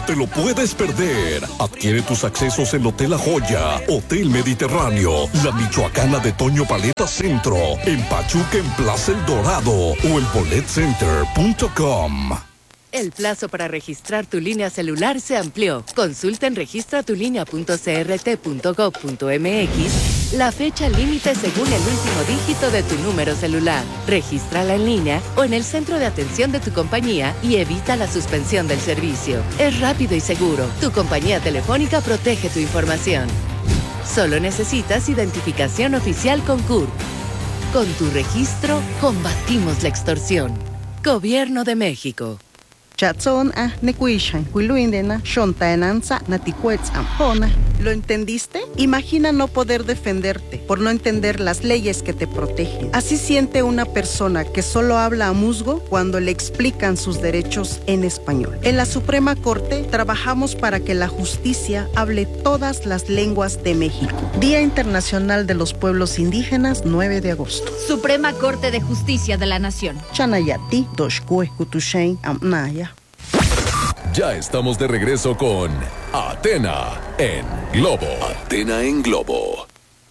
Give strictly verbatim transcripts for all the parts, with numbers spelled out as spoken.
te lo puedes perder. Adquiere tus accesos en Hotel La Joya, Hotel Mediterráneo, La Michoacana de Toño Paleta Centro, en Pachuca en Plaza El Dorado o el bolet center punto com. El plazo para registrar tu línea celular se amplió. Consulta en registra tu línea punto c r t punto gov punto m x la fecha límite según el último dígito de tu número celular. Regístrala en línea o en el centro de atención de tu compañía y evita la suspensión del servicio. Es rápido y seguro. Tu compañía telefónica protege tu información. Solo necesitas identificación oficial con C U R. Con tu registro, combatimos la extorsión. Gobierno de México. Chatson a nekuishan, kuiluindena, shontaenanza, naticuetz ampona. ¿Lo entendiste? Imagina no poder defenderte por no entender las leyes que te protegen. Así siente una persona que solo habla a musgo cuando le explican sus derechos en español. En la Suprema Corte trabajamos para que la justicia hable todas las lenguas de México. Día Internacional de los Pueblos Indígenas, nueve de agosto. Suprema Corte de Justicia de la Nación. Chanayati, Doshkue, Kutushain, Amnaya. Ya estamos de regreso con Atena en Globo. Atena en Globo.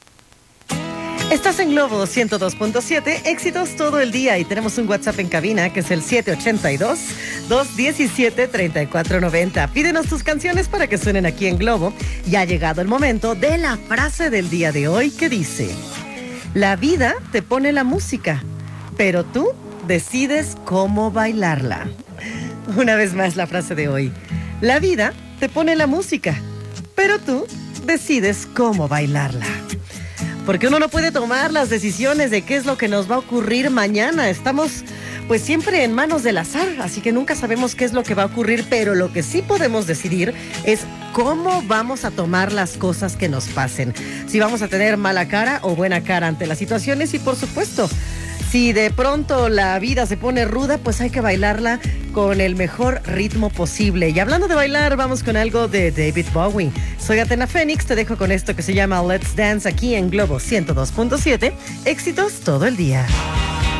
Estás en Globo ciento dos punto siete, éxitos todo el día, y tenemos un WhatsApp en cabina que es el siete ocho dos, dos uno siete, tres cuatro nueve cero. Pídenos tus canciones para que suenen aquí en Globo. Ya ha llegado el momento de la frase del día de hoy que dice: la vida te pone la música, pero tú decides cómo bailarla. Una vez más la frase de hoy: la vida te pone la música, pero tú decides cómo bailarla. Porque uno no puede tomar las decisiones de qué es lo que nos va a ocurrir mañana. Estamos pues siempre en manos del azar, así que nunca sabemos qué es lo que va a ocurrir, pero lo que sí podemos decidir es cómo vamos a tomar las cosas que nos pasen. Si vamos a tener mala cara o buena cara ante las situaciones, y por supuesto, si de pronto la vida se pone ruda, pues hay que bailarla con el mejor ritmo posible. Y hablando de bailar, vamos con algo de David Bowie. Soy Atena Fénix, te dejo con esto que se llama Let's Dance aquí en Globo ciento dos punto siete. Éxitos todo el día.